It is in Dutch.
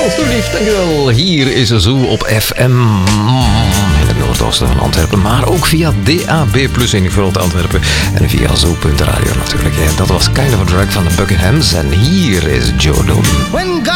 Alsjeblieft, dankjewel. Hier is er zo op FM in het noordoosten van Antwerpen, maar ook via DAB+ in grote Antwerpen en via zo.radio natuurlijk. Dat was Kind of a Drag van de Buckinghams en hier is Joe Loon.